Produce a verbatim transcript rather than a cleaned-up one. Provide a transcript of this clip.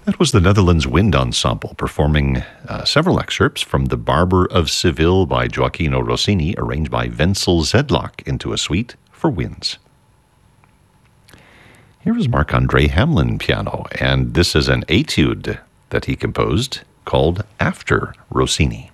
That was the Netherlands Wind Ensemble performing uh, several excerpts from The Barber of Seville by Gioacchino Rossini, arranged by Wenzel Zedlak into a suite for winds. Here is Marc-André Hamelin piano, and this is an etude that he composed called After Rossini.